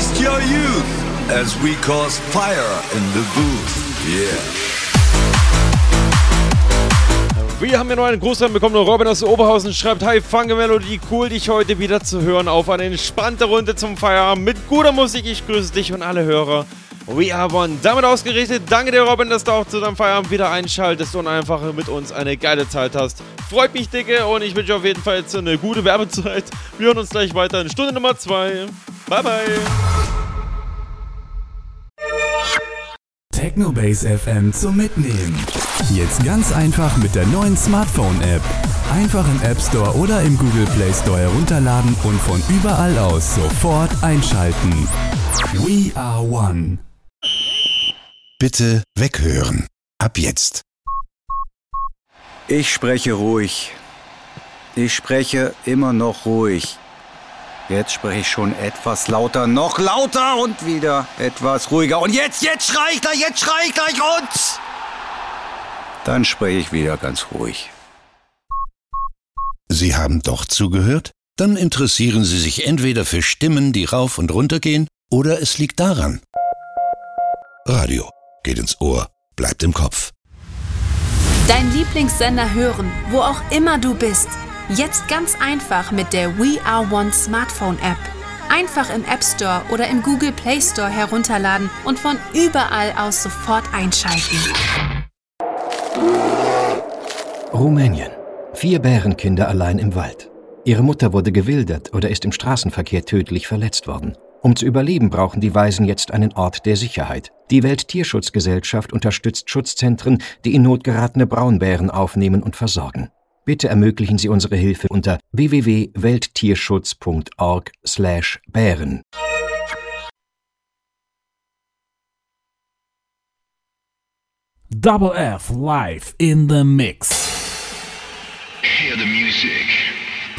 Waste your youth as we cause fire in the booth. Yeah. Wir haben ja noch einen Gruß bekommen. Robin aus Oberhausen schreibt: Hi, Funke Melodie, cool dich heute wieder zu hören auf eine entspannte Runde zum Feierabend mit guter Musik. Ich grüße dich und alle Hörer. We are one. Damit ausgerichtet. Danke dir, Robin, dass du auch zu deinem Feierabend wieder einschaltest und einfach mit uns eine geile Zeit hast. Freut mich, Dicke, und ich wünsche auf jeden Fall jetzt eine gute Werbezeit. Wir hören uns gleich weiter in Stunde Nummer 2. Bye, bye. Technobase FM zum Mitnehmen. Jetzt ganz einfach mit der neuen Smartphone-App. Einfach im App Store oder im Google Play Store herunterladen und von überall aus sofort einschalten. We are one. Bitte weghören. Ab jetzt. Ich spreche ruhig. Ich spreche immer noch ruhig. Jetzt spreche ich schon etwas lauter, noch lauter und wieder etwas ruhiger. Und jetzt schrei ich gleich, und dann spreche ich wieder ganz ruhig. Sie haben doch zugehört? Dann interessieren Sie sich entweder für Stimmen, die rauf und runter gehen, oder es liegt daran. Radio geht ins Ohr, bleibt im Kopf. Dein Lieblingssender hören, wo auch immer du bist. Jetzt ganz einfach mit der We Are One Smartphone-App. Einfach im App Store oder im Google Play Store herunterladen und von überall aus sofort einschalten. Rumänien. 4 Bärenkinder allein im Wald. Ihre Mutter wurde gewildert oder ist im Straßenverkehr tödlich verletzt worden. Um zu überleben, brauchen die Waisen jetzt einen Ort der Sicherheit. Die Welttierschutzgesellschaft unterstützt Schutzzentren, die in Not geratene Braunbären aufnehmen und versorgen. Bitte ermöglichen Sie unsere Hilfe unter www.welttierschutz.org/Bären. Double F live in the mix. Hear the music.